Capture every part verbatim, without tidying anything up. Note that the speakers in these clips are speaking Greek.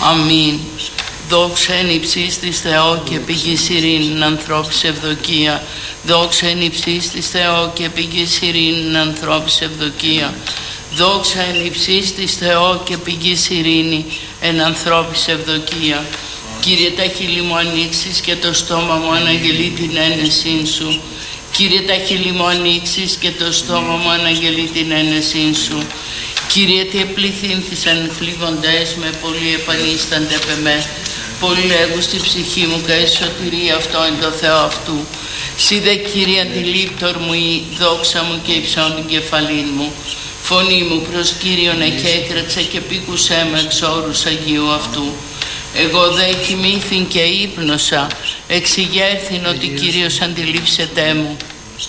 Αμήν. Δόξα εν υψής της Θεό και πηγής ειρήνην ανθρώπης ευδοκία. Δόξα εν υψής της Θεό και πηγής ειρήνην ανθρώπης ευδοκία. Δόξα εν υψής της Θεό και πηγής ειρήνη εν ανθρώπης ευδοκία. Κύριε, τα χείλη μου ανοίξεις και το στόμα μου αναγγελεί την ένεσήν σου. Κύριε, τα χείλη μου ανοίξεις και το στόμα μου αναγγελεί την ένεσήν σου. Κύριε, τι επληθύνθησαν οι φλίβοντες με, πολλοί επανίστανται επ' εμέ. Πολλοί λέγουν στη ψυχή μου και η σωτηρία αυτό είναι το Θεό αυτού. Σύ δε, Κύριε, αντιλήπτορ μου η δόξα μου και υψών την κεφαλήν μου. Φωνή μου προς Κύριον εκέκρατσε και πήκουσέ με εξ όρους Αγίου αυτού. Εγώ δε κοιμήθην και ύπνωσα, εξηγέρθην ότι Κύριος αντιλήψετέ μου.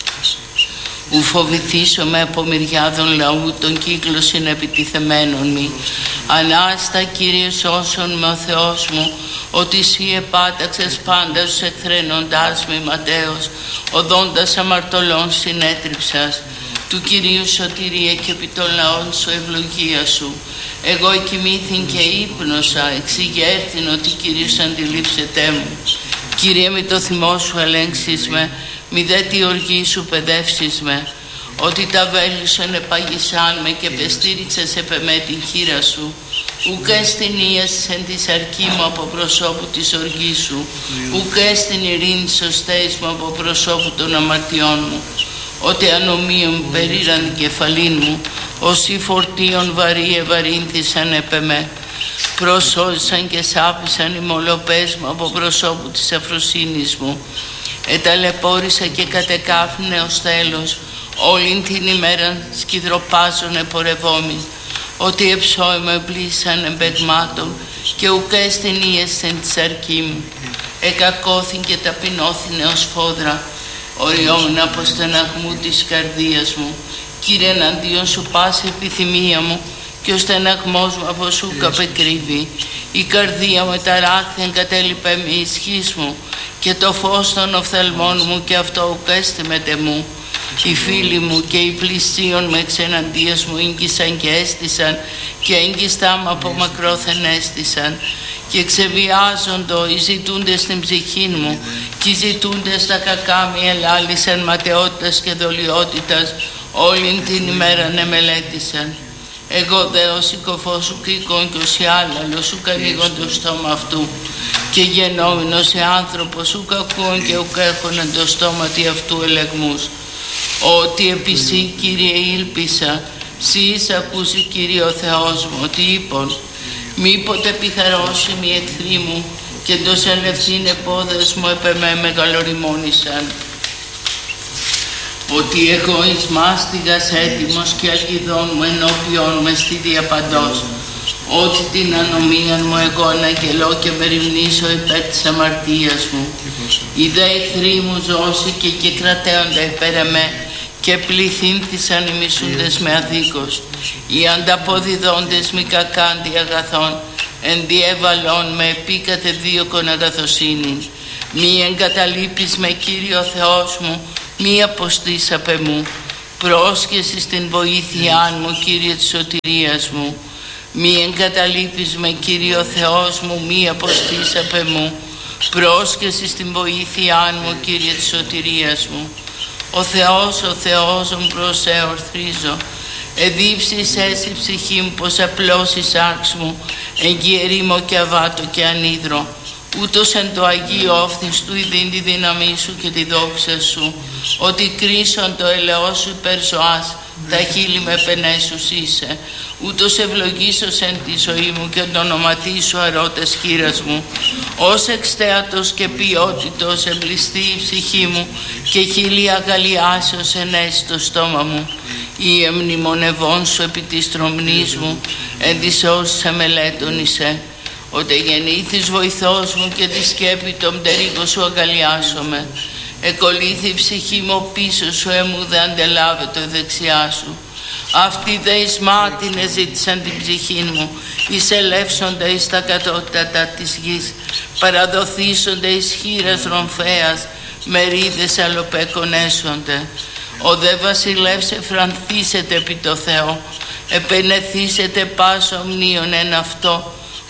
Ου φοβηθήσω με από μυριάδων λαού, τον κύκλο συνεπιτιθεμένων μη. Ανάστα, Κύριε, σώσον με ο Θεός μου, ότι Συ επάταξες πάντα τους εχθρενοντάς με ματέως, οδόντας αμαρτωλών συνέτριψας. Του Κυρίου σωτηρία και επί των λαών σου ευλογία σου. Εγώ εκοιμήθην και ύπνωσα, εξηγέρθην ότι Κύριος αντιλήψετέ μου. Κύριε, με το θυμό σου ελέγξεις με, μη δε τη οργή σου παιδεύσεις με. Ότι τα βέλη σου ενεπαγισάν με και πεστήριξες επ' εμέ την χείρα σου. Ουκ έστιν ίασης εν της αρκή μου από προσώπου της οργής σου. Ουκ έστιν ειρήνη σωστές μου από προσώπου των αμαρτιών μου. Ότι ανομίων περίραν την κεφαλήν μου, όσοι φορτίων βαρύ ευαρύνθησαν επ' εμέ. Προσώζησαν και σάπησαν οι μολοπές μου από προσώπου της αφροσύνης μου. Εταλαιπώρησα και κατεκάφνε ως τέλος, όλην την ημέρα σκυδροπάζων επορευόμην. Ότι εψόημα εμπλήσαν εμπεγμάτων και ουκ έστιν ίεσεν της αρκή μου. Εκακώθην και ταπεινώθην ως φόδρα, οριόμουν από στεναγμού της καρδίας μου. Κύριε, εναντίον σου πάση επιθυμία μου και ο στεναγμός μου από σου καπεκρύβει. Η καρδία μου ταράχθη εγκατέλειπε με ισχύς μου και το φως των οφθαλμών μου και αυτό ουκ έστιμεται μου. Οι φίλοι μου και οι πλησίον με εξεναντίας μου ήγγισαν και έστησαν και έγκυστά μου από μακρόθεν έστησαν. Και ξεβιάζοντο οι ζητούντες στην ψυχή μου και οι ζητούντες τα κακά μη ελάλησαν ματαιότητας και δολιότητας όλην την ημέρα ναι μελέτησαν. Εγώ δε ως οικοφός σου κρίκον και ως άλλαλος σου καρύγον το στόμα αυτού και γενόμενος σε άνθρωπο σου κακούν και ουκ έχωναν το στόματι αυτού ελεγμούς. Ότι επί Συ, Κύριε, ήλπισα, Συ εις ακούσει, Κύριε ο Θεός μου, ότι είπον μήποτε πιθαρώσιμοι οι εχθροί μου και τος ελευθύν επόδες μου επ' εμέ μεγαλοριμόνησαν. Ότι εγώ εις μάστιγας έτοιμος και αλγιδών μου ενώπιον με στη διαπαντός. Ότι την ανομίαν μου εγώ αναγγελώ και μεριμνήσω υπέρ της αμαρτίας μου. Οι δε εχθροί μου ζώσει και και κρατέονται υπέρ εμέ και πληθύνθησαν οι μισούντες με αδίκως. Οι ανταποδιδόντες μη κακάντι αγαθών, εν διέβαλον με επίκατε δίωκον αγαθοσύνην. Μη εγκαταλείπεις με, Κύριο Θεός μου, μη αποστείς απ' εμού. Πρόσχεσαι στην βοήθειά μου, Κύριε της σωτηρίας μου. Μη εγκαταλείπεις με, Κύριο Θεός μου, μη αποστείς απ' εμού. Πρόσχεσαι στην βοήθειά μου, Κύριε της σωτηρίας μου. Ο Θεός, ο Θεός μου προς εορθρίζω. Εδίψεις έσυ ψυχή μου πως απλώς εις άρξ μου, εγγυερήμω και αβάτω και ανίδρο. Ούτως εν το Αγίο όφθης του ειδήν τη δύναμή σου και τη δόξα σου, ότι κρίσον το ελαιό σου υπέρ ζωάς, τα χείλη με πενέσους είσαι. Ούτως ευλογήσος εν τη ζωή μου και το ονοματί σου αρώτες χείρας μου. Ως εξτέατος και ποιότητος εμπλιστεί η ψυχή μου και χείλη αγαλιάσεως ενέσει το στόμα μου. Ή εμνημονευών σου επί της τρομνής μου, εν της όσης εμελέτων είσαι. Ότε γεννήθης βοηθός μου και τη σκέπη των πτερίγων σου αγκαλιάσομαι. Εκολύθη η ψυχή μου πίσω σου, εμού δε αντελάβετο δεξιά σου. Αυτοί δε εις μάτινε ζήτησαν την ψυχή μου, εις ελεύσονται εις τα κατώτατα της γης, παραδοθήσονται εις χείρας ρομφέας, μερίδες αλλοπεκονέσονται. Ο δε βασιλεύς εφρανθήσεται επί το Θεό, επενεθήσεται πάσο μνίον εν αυτό.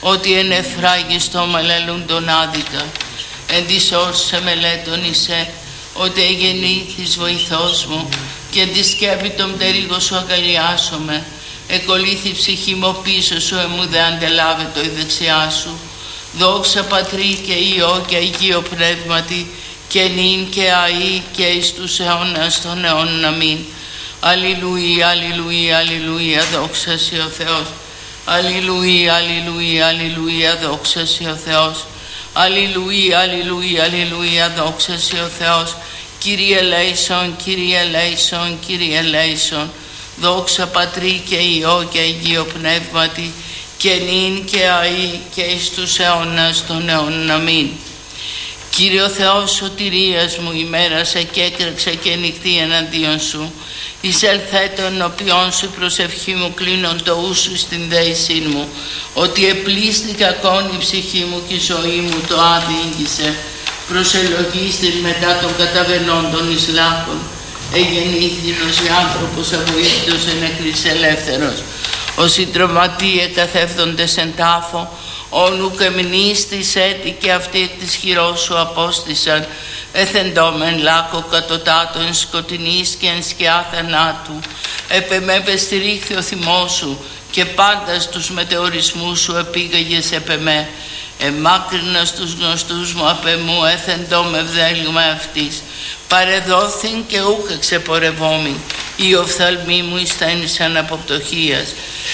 ότι εν εφράγιστο μελελούν τον άδικα. Εν της όρσε μελέτων εισέ, ότι εγεννήθης βοηθός μου, και εν τη σκέπη των πτερίγων σου αγκαλιάσομαι. Εκολύθη ψυχή μου πίσω σου, εμού δε αντελάβετο η δεξιά σου. Δόξα Πατρί και Υιό και Αγίο Πνεύματι, και νυν και αεί και εις τους αιώνας των αιώνων. Αμήν. Αλληλούια, αλληλούια, αλληλούια, δόξα σοι ο Θεός. Αλληλούια, αλληλούια, αλληλούια, δόξα σοι ο Θεός. Αλληλούια, αλληλούια, αλληλούια, δόξα σοι ο Θεός. Κύριε ελέησον, Κύριε ελέησον, Κύριε ελέησον. Δόξα Πατρί και Υιό και Αγίο Πνεύματι, και νυν και αεί και εις τους αιώνας των αιώνων. Αμήν. Κύριε ο Θεός σωτηρίας μου, ημέρασε και έκραξε και νυχτή εναντίον σου. Εισελθέ τον οποίον σου προσευχή μου, κλείνον το ου σου στην δέησή μου, ότι επλήστηκα κόν η ψυχή μου και η ζωή μου το άδειγγισε. Προσελογίστην μετά των καταβαινόντων εις λάκων, εγεννήθηνος οι άνθρωπος αβοήθητος εν εκκλής ελεύθερος. Όσοι τρομακτοί εκαθεύδοντες εν τάφο, όνου και μνήστης έτη και αυτοί εκ της χειρός σου απόστησαν, εθεντόμεν λάκο κατωτάτω εν σκοτεινής και εν σκιά θανάτου. Επεμέ στηρίχθη ο θυμός σου, και πάντα στους μετεωρισμούς σου επήγαγες επεμέ. Εμάκρυνας τους γνωστούς μου απ' εμού, έθεντό με βδέλγμα αυτής. Παρεδόθην και ούκ εξεπορευόμην, οι οφθαλμοί μου εισθένησαν από πτωχίας.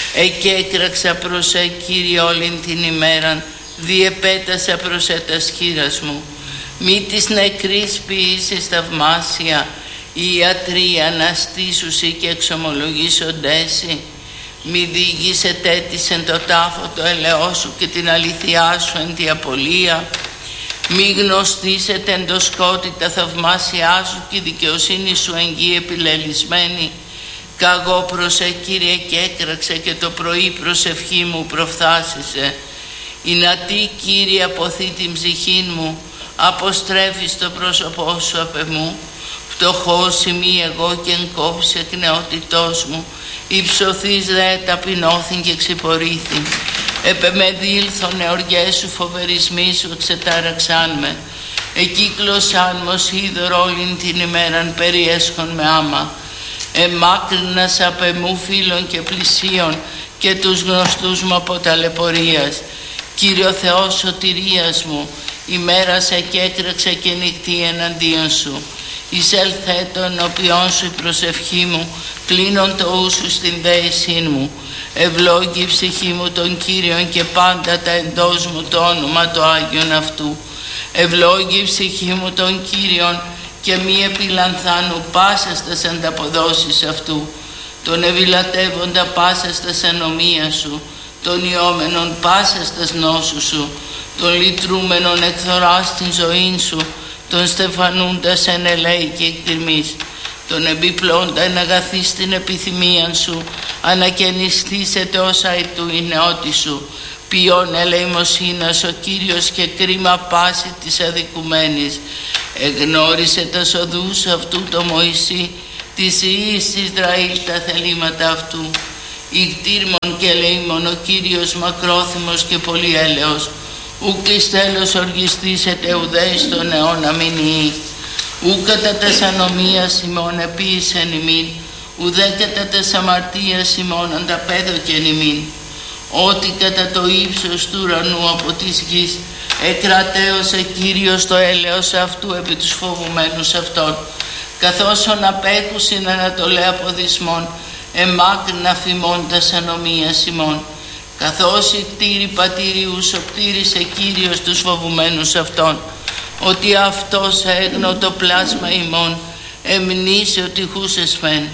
Εκέκραξα προς ε, Κύριε, όλην την ημέραν, διεπέτασα προς ε τας χείρας μου. Μη της νεκρής ποιήσεις θαυμάσια, οι ιατροί αναστήσουσι και εξομολογήσοντέσι. Μη διηγήσε τέτησεν το τάφο το ελαιό σου και την αληθειά σου εν τη απολία. Μη γνωστήσετε εν το σκότη τα θαυμάσια σου και η δικαιοσύνη σου εν γη επιλελισμένη. Καγώ προς ε, Κύριε, και έκραξε, και το πρωί προσευχή μου προφθάσισε. Ινατή, Κύριε, αποθεί την ψυχή μου, αποστρέφεις το πρόσωπό σου απ' εμού. Φτωχός ημί εγώ και εν κόψη εκ νεότητός μου, υψωθείς δε ταπεινώθην και ξυπορήθην. Επεμεδήλθον εωριές σου, φοβερισμοί σου ξετάραξάν με. Εκύκλωσάν μος είδωρ όλην την ημέραν, περιέσχον με άμα. Εμάκρυνας απ' εμού φίλων και πλησίων, και τους γνωστούς μου από ταλαιπωρίας. Κύριο Θεός σωτηρίας μου, ημέρασε και έκραξε και νυχτή εναντίον σου. Εισέλθε τον οποίον σου η προσευχή μου, κλείνον το ου σου στην δέησή μου. Ευλόγη η ψυχή μου τον Κύριον, και πάντα τα εντός μου το όνομα το Άγιον αυτού. Ευλόγη η ψυχή μου τον Κύριον, και μη επιλανθάνου πάσας τας ανταποδόσεις αυτού. Τον ευηλατεύοντα πάσας τας ανομία σου, τον ιόμενον πάσας τας νόσου σου, τον λυτρούμενον εκθοράς την ζωή σου, τον στεφανούντας εν ελέη και εκτιμής, τον εμπιπλώντα εν αγαθής την επιθυμίαν σου, ανακαινιστήσετε όσα ετού η νεότη σου. Ποιόν ελεημοσύνας ο Κύριος, και κρίμα πάση της αδικουμένης. Εγνώρισε τα οδούς αυτού το Μωυσή, της ιής Ισραήλ τα θελήματα αυτού. Ικτήρμον και ελεήμον ο Κύριος, μακρόθυμος και πολυέλεος. Ουκ εις τέλος οργιστήσετε ουδέης τον αιώνα μην ιεί. Ουκ κατά τας ανομίας ημών επίησεν ημίν, ουδέ κατά τας αμαρτίας ημών ανταπέδοκεν ημίν. Ότι κατά το ύψος του ουρανού από της γης εκρατέωσε Κύριος το έλεος αυτού επί τους φοβουμένους αυτών. Καθώς ον απέχουσιν ανατολέ από δυσμών, εμάκρυνα φημών τας ανομίας ημών. Καθώς η κτήρη πατήριους οπτήρισε Κύριος τους φοβουμένους αυτών, ότι αυτός έγνω το πλάσμα ημών, εμνήσε ότι χούσες μεν.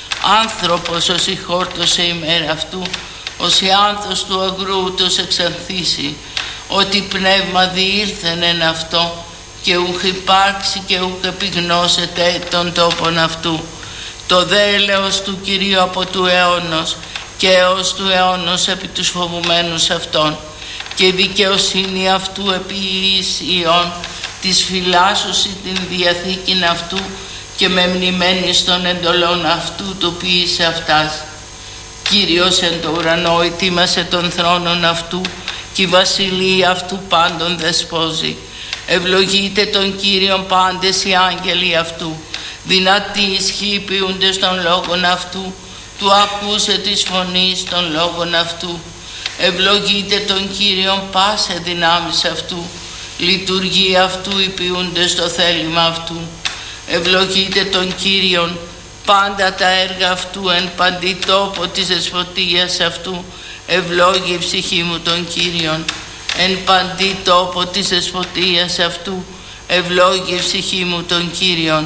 Άνθρωπος όσοι χόρτωσε ημέρα αυτού, όσοι άνθος του αγρού ούτως εξανθήσει, ότι πνεύμα διήλθεν εν αυτό, και ούχ υπάρξει και ούχ επιγνώσετε τον τόπον αυτού. Το δέλεος του Κυρίου από του αιώνος, και έως του αιώνος επί τους φοβουμένους αυτών, και η δικαιοσύνη αυτού επί εις ιών, της φυλάσσωση την διαθήκην αυτού, και με μνημένης των εντολών αυτού του ποιήσε αυτάς. Κύριος εν το ουρανό ετοίμασε τον θρόνον αυτού, και η βασιλεία αυτού πάντων δεσπόζει. Ευλογείτε τον Κύριον πάντες οι άγγελοι αυτού, δυνατοί ισχύοι ποιούνται στον λόγον αυτού, του ακούσε της φωνής των λόγων αυτού. Ευλογείτε τον Κύριον πάσε δυνάμεις αυτού, λειτουργεί αυτού υποιούνται στο θέλημα αυτού. Ευλογείτε τον Κύριον πάντα τα έργα αυτού εν παντή τόπο της δεσποτείας αυτού. Ευλόγη η ψυχή μου τον Κύριον εν παντή τόπο της δεσποτείας αυτού. Ευλόγη η ψυχή μου τον Κύριον.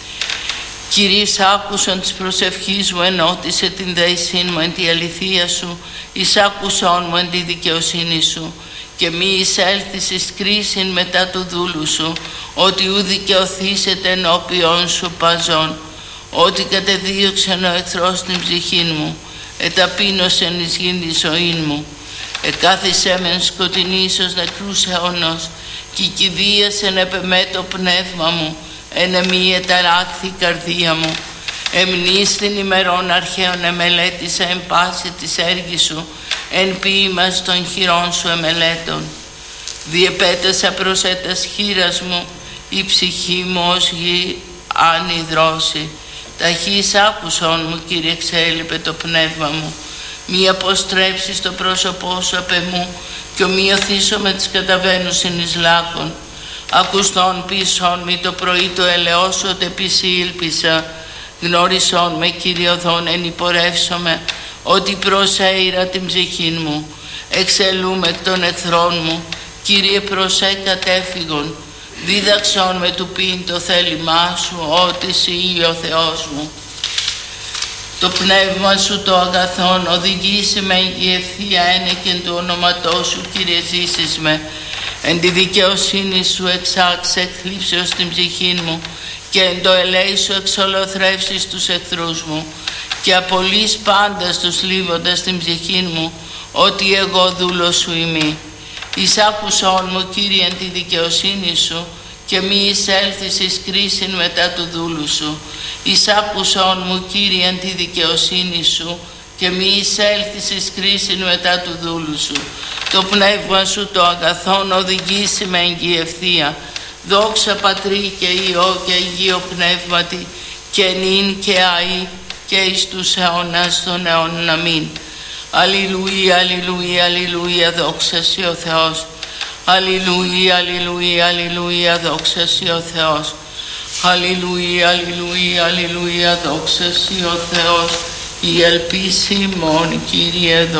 Κύριε, άκουσον της προσευχής μου, ενώτισε την δέησήν μου εν τη αληθεία σου, εισάκουσον μου εν τη δικαιοσύνη σου, και μη εισέλθεις εις κρίσιν μετά του δούλου σου, ότι ου δικαιωθήσετε ενώπιον σου παζών, ότι κατεδίωξεν ο εχθρός την ψυχήν μου, εταπείνωσεν εις γην τη ζωήν μου, εκάθισέ μεν σκοτεινής ως νεκρούς αιώνος, και κηδίασεν επ' εμέ το πνεύμα μου, εν εμή εταράχθη η καρδία μου. Εμνείς την ημερών αρχαίων εμελέτησα εν πάση της έργης σου, εν ποίημας των χειρών σου εμελέτων. Διεπέτασα προς έτας χείρας μου, η ψυχή μου ως γη ανυδρώσει. Ταχύς άκουσον μου, Κύριε, εξέλιπε το πνεύμα μου. Μη αποστρέψεις το πρόσωπό σου απ' εμού, και ομοιωθήσω με τις καταβαίνουσιν εις λάκων. Ακουστών πίσων μη το πρωί το ελεός σου, ότε πισή ήλπισα. Γνώρισόν με, Κύριε οδόν, εν υπορεύσομαι, ότι προσέειρα την ψυχήν μου. Εξελούμε εκ των εχθρών μου, Κύριε, προσέ κατέφυγον. Δίδαξόν με του πίν το θέλημά σου, ότι εσύ ο Θεός μου. Το πνεύμα σου το αγαθόν οδηγήσει με η ευθεία ένεκεν του ονοματός σου, Κύριε, ζήσεις με. Εν τη δικαιοσύνη σου εξάξε εκθλίψεως την ψυχήν μου, και εν το ελέη σου εξολοθρεύσεις τους εχθρούς μου, και απολύς πάντα τους λίβοντας την ψυχήν μου, ότι εγώ δούλος σου ημί. Εισάκουσόν μου, Κύριε, εν τη δικαιοσύνη σου, και μη εισέλθεις εις κρίσιν μετά του δούλου σου. Εισάκουσόν μου, Κύριε, εν τη δικαιοσύνη σου, και μη εισέλθεις εις κρίσιν μετά του δούλου σου. Το πνεύμα σου το αγαθόν οδηγήσει με εγγυ ευθεία. Δόξα Πατρί και Υιό και Αγίο Πνεύματι, και νυν και αεί και εις τους αιώνας των αιώνων. Αμήν. Αλληλούια, αλληλούια, αλληλούια, δόξα σοι ο Θεός. Αλληλούια, αλληλούια, αλληλούια, δόξα σοι ο Θεός. Αλληλούια, αλληλούια, αλληλούια, δόξα σοι ο Θεός. Η ελπίση ημών, Κύριε,